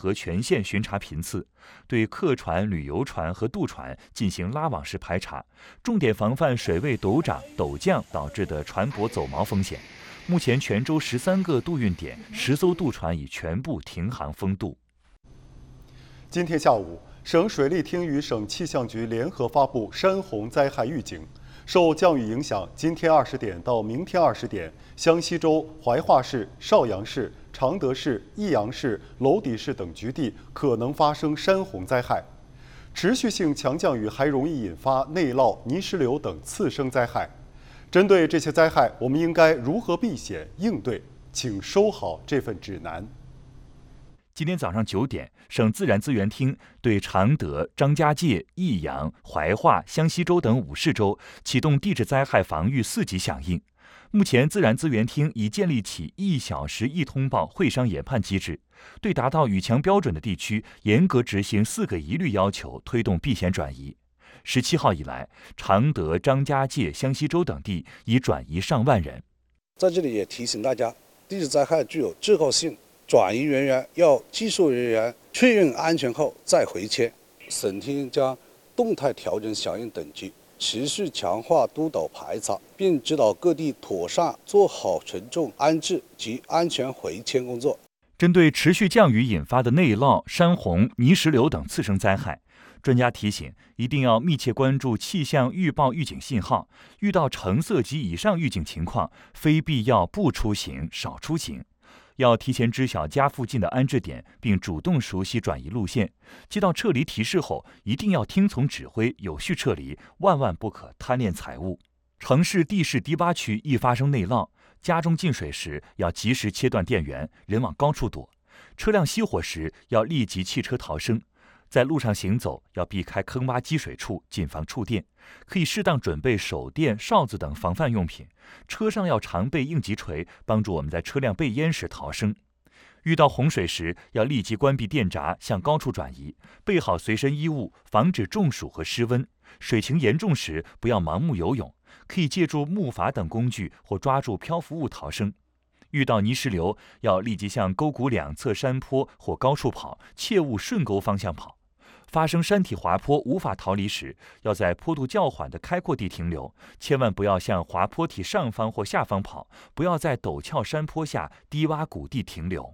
河全线巡查频次，对客船、旅游船和渡船进行拉网式排查，重点防范水位陡涨、陡降导致的船舶走锚风险。目前泉州13个渡运点10艘渡船已全部停航封渡。 今天下午，省水利厅与省气象局联合发布山洪灾害预警。受降雨影响，今天20点到明天20点，湘西州怀化市、邵阳市、常德市、益阳市、娄底市等局地可能发生山洪灾害。持续性强降雨还容易引发内涝、泥石流等次生灾害。针对这些灾害，我们应该如何避险应对？请收好这份指南。 今天早上9点，省自然资源厅对常德、张家界、益阳、怀化、湘西州等5市州启动地质灾害防御4级响应。目前，自然资源厅已建立起1小时1通报会商研判机制，对达到雨强标准的地区，严格执行4个一律要求，推动避险转移。17号以来，常德、张家界、湘西州等地已转移上万人。 在这里也提醒大家，地质灾害具有滞后性，转移人员要技术人员确认安全后再回迁。省厅将动态调整响应等级，持续强化督导排查，并指导各地妥善做好群众安置及安全回迁工作。 针对持续降雨引发的内涝、山洪、泥石流等次生灾害，专家提醒，一定要密切关注气象预报预警信号，遇到橙色及以上预警情况，非必要不出行、少出行。要提前知晓家附近的安置点，并主动熟悉转移路线。接到撤离提示后，一定要听从指挥，有序撤离，万万不可贪恋财物。城市地势低洼区易发生内涝，家中进水时要及时切断电源，人往高处躲；车辆熄火时要立即弃车逃生。在路上行走要避开坑洼积水处，谨防触电。可以适当准备手电、哨子等防范用品。车上要常备应急锤，帮助我们在车辆备烟时逃生。遇到洪水时，要立即关闭电闸，向高处转移，备好随身衣物，防止中暑和失温。水情严重时，不要盲目游泳，可以借助木筏等工具或抓住漂浮物逃生。遇到泥石流，要立即向沟谷两侧山坡或高处跑，切勿顺沟方向跑。发生山体滑坡无法逃离时，要在坡度较缓的开阔地停留，千万不要向滑坡体上方或下方跑，不要在陡峭山坡下、低洼谷地停留。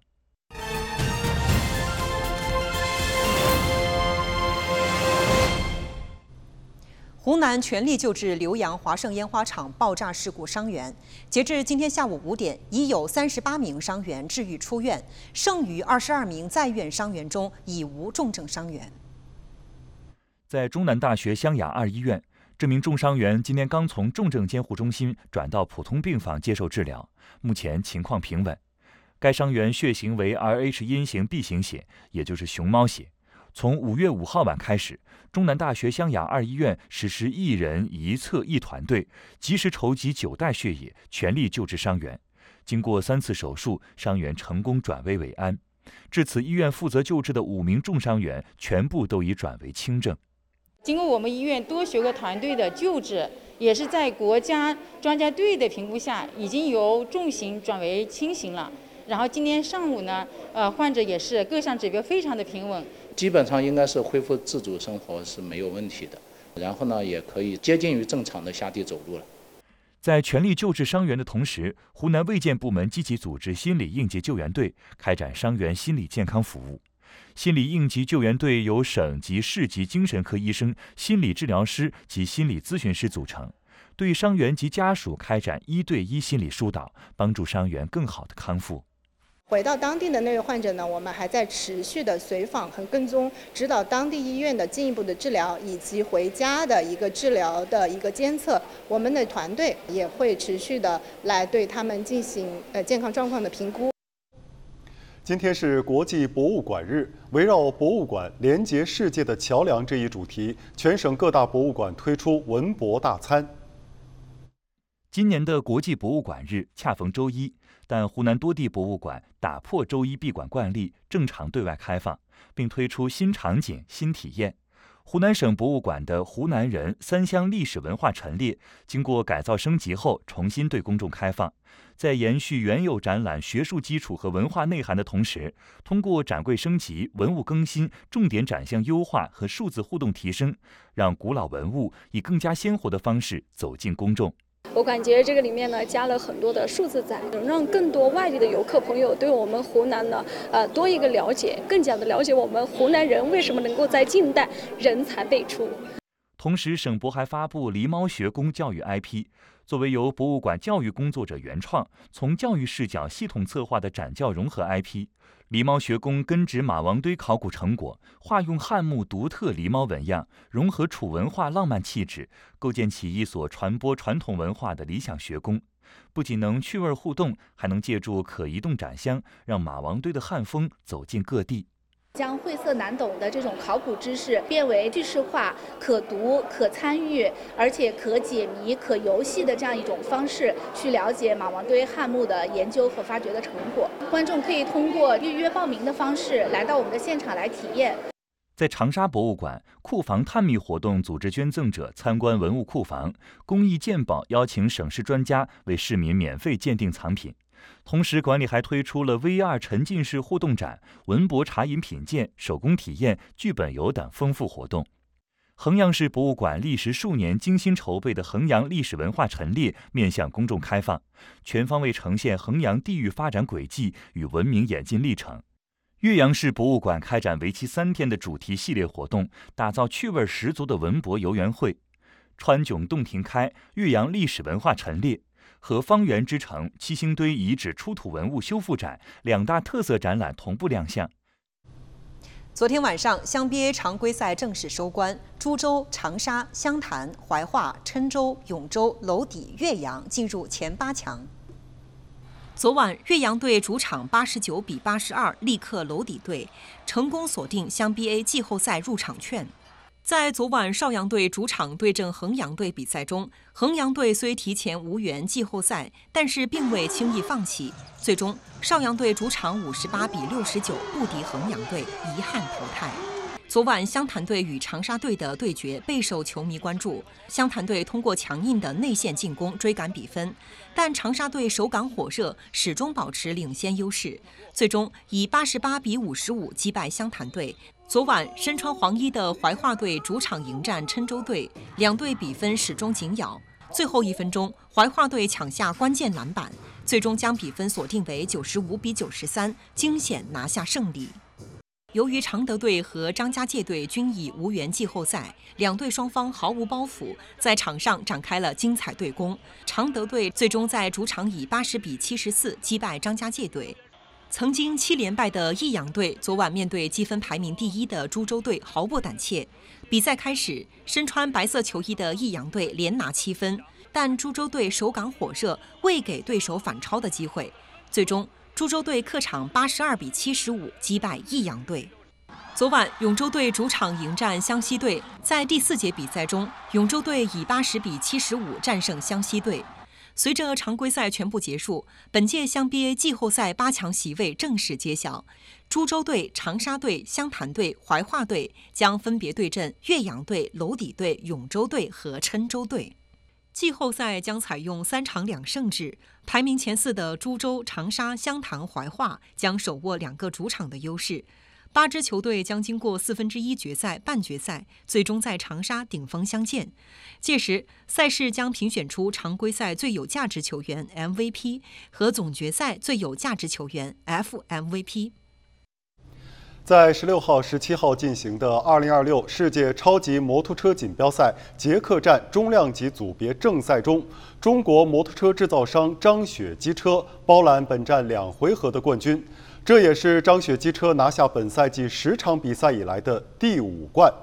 湖南全力救治浏阳华盛烟花厂爆炸事故伤员，截至今天下午5点，已有38名伤员治愈出院，剩余22名在院伤员中已无重症伤员。 在中南大学湘雅2医院，这名重伤员今天刚从重症监护中心转到普通病房接受治疗，目前情况平稳。该伤员血型为 Rh 阴型 B 型血，也就是熊猫血。从5月5号晚开始，中南大学湘雅2医院实施1人1侧1团队，及时筹集9袋血液，全力救治伤员。经过3次手术，伤员成功转危为安。至此，医院负责救治的5名重伤员全部都已转为轻症。 经过我们医院多学科团队的救治，也是在国家专家队的评估下，已经由重型转为轻型了。然后今天上午呢，患者也是各项指标非常的平稳， 基本上应该是恢复自主生活是没有问题的。然后呢，也可以接近于正常的下地走路了。 在全力救治伤员的同时，湖南卫健部门积极组织心理应急救援队，开展伤员心理健康服务。心理应急救援队由省级、市级精神科医生、心理治疗师及心理咨询师组成，对伤员及家属开展1对1心理疏导，帮助伤员更好的康复。 回到当地的那位患者呢，我们还在持续的随访和跟踪，指导当地医院的进一步的治疗，以及回家的一个治疗的一个监测。我们的团队也会持续的来对他们进行健康状况的评估。 今天是国际博物馆日，围绕博物馆连接世界的桥梁这一主题，全省各大博物馆推出文博大餐。 今年的国际博物馆日恰逢周一，但湖南多地博物馆打破周一闭馆惯例，正常对外开放，并推出新场景、新体验。 湖南省博物馆的湖南人三湘历史文化陈列，经过改造升级后，重新对公众开放。在延续原有展览学术基础和文化内涵的同时，通过展柜升级、文物更新、重点展项优化和数字互动提升，让古老文物以更加鲜活的方式走进公众。 我感觉这个里面呢加了很多的数字展，能让更多外地的游客朋友对我们湖南呢多一个了解，更加的了解我们湖南人为什么能够在近代人才辈出。 同时，省博还发布狸猫学宫教育 IP， 作为由博物馆教育工作者原创、从教育视角系统策划的展教融合 IP。狸猫学宫根植马王堆考古成果，化用汉墓独特狸猫纹样，融合楚文化浪漫气质，构建起一所传播传统文化的理想学宫。不仅能趣味互动，还能借助可移动展箱，让马王堆的汉风走进各地。 将晦涩难懂的这种考古知识变为句式化、可读、可参与，而且可解谜、可游戏的这样一种方式，去了解马王堆汉墓的研究和发掘的成果。观众可以通过预约报名的方式来到我们的现场来体验。 在长沙博物馆，库房探秘活动组织捐赠者参观文物库房，公益鉴宝邀请省市专家为市民免费鉴定藏品。同时，馆里还推出了 VR 沉浸式互动展、文博茶饮品鉴、手工体验、剧本游等丰富活动。衡阳市博物馆历时数年精心筹备的衡阳历史文化陈列面向公众开放，全方位呈现衡阳地域发展轨迹与文明演进历程。岳阳市博物馆开展为期3天的主题系列活动，打造趣味十足的文博游园会。川迥洞庭开岳阳历史文化陈列和方圆之城七星堆遗址出土文物修复展2大特色展览同步亮相。 昨天晚上，湘 BA 常规赛正式收官，株洲、长沙、湘潭、怀化、郴州、永州、娄底、岳阳进入前8强。昨晚，岳阳队主场89比82力克娄底队，成功锁定湘 BA 季后赛入场券。在昨晚邵阳队主场对阵衡阳队比赛中，衡阳队虽提前无缘季后赛，但是并未轻易放弃。最终，邵阳队主场58比69不敌衡阳队，遗憾淘汰。昨晚湘潭队与长沙队的对决备受球迷关注，湘潭队通过强硬的内线进攻追赶比分，但长沙队手感火热，始终保持领先优势，最终以88比55击败湘潭队。昨晚身穿黄衣的怀化队主场迎战郴州队，两队比分始终紧咬。最后1分钟，怀化队抢下关键篮板，最终将比分锁定为95比93，惊险拿下胜利。由于常德队和张家界队均已无缘季后赛，两队双方毫无包袱，在场上展开了精彩对攻。常德队最终在主场以80比74击败张家界队。曾经7连败的益阳队昨晚面对积分排名第1的株洲队毫不胆怯。比赛开始，身穿白色球衣的益阳队连拿7分，但株洲队手感火热，未给对手反超的机会。最终，株洲队客场82比75击败益阳队。昨晚，永州队主场迎战湘西队，在第4节比赛中，永州队以80比75战胜湘西队。随着常规赛全部结束，本届湘 BA 季后赛8强席位正式揭晓。株洲队、长沙队、湘潭队、怀化队将分别对阵岳阳队、娄底队、永州队和郴州队。季后赛将采用3场2胜制，排名前4的株洲、长沙、湘潭、怀化将手握2个主场的优势。8支球队将经过1/4决赛、半决赛，最终在长沙顶峰相见。届时，赛事将评选出常规赛最有价值球员 MVP 和总决赛最有价值球员 FMVP。 在16号、17号进行的2026世界超级摩托车锦标赛捷克站中量级组别正赛中，中国摩托车制造商张雪机车包揽本站2回合的冠军，这也是张雪机车拿下本赛季10场比赛以来的第5冠。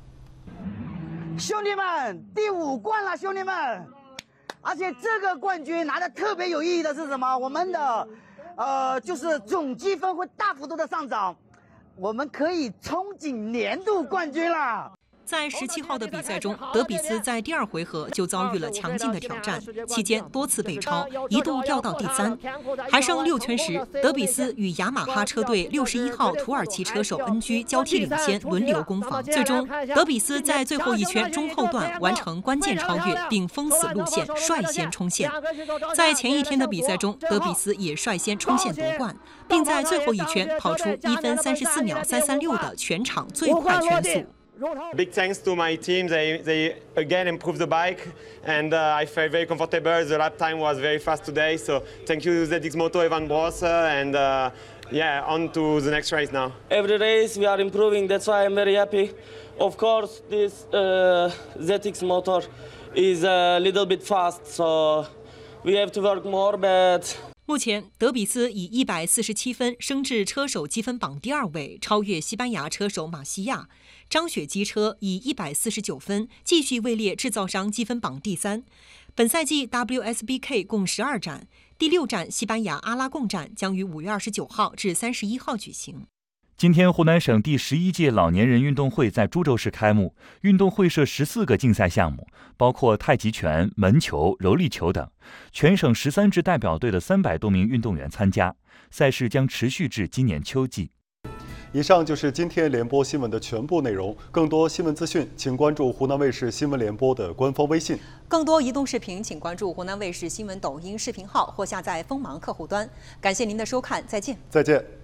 兄弟们，第5冠了，兄弟们！而且这个冠军拿的特别有意义的是什么？我们的就是总积分会大幅度的上涨。我们可以憧憬年度冠军了。 在17号的比赛中，德比斯在第2回合就遭遇了强劲的挑战，期间多次被超，一度掉到第3。还剩6圈时，德比斯与雅马哈车队61号土耳其车手恩居交替领先，轮流攻防。最终，德比斯在最后1圈中后段完成关键超越，并封死路线，率先冲线。在前一天的比赛中，德比斯也率先冲线夺冠，并在最后1圈跑出1分34秒336的全场最快圈速。 Big thanks to my team. They again improved the bike, and I felt very comfortable. The lap time was very fast today, so thank you ZX Moto, Evan Brosse, and yeah, on to the next race now. Every race we are improving. That's why I'm very happy. Of course, this ZX motor is a little bit fast, so we have to work more, but. 目前，德比斯以147分升至车手积分榜第2位，超越西班牙车手马西亚。张雪机车以149分继续位列制造商积分榜第3。本赛季 WSBK 共12站，第6站西班牙阿拉贡站将于5月29号至31号举行。 今天，湖南省第11届老年人运动会在株洲市开幕。运动会设14个竞赛项目，包括太极拳、门球、柔力球等。全省13支代表队的300多名运动员参加。赛事将持续至今年秋季。 以上就是今天联播新闻的全部内容。更多新闻资讯，请关注湖南卫视新闻联播的官方微信。 更多移动视频，请关注湖南卫视新闻抖音视频号或下载锋芒客户端。感谢您的收看，再见。 再见。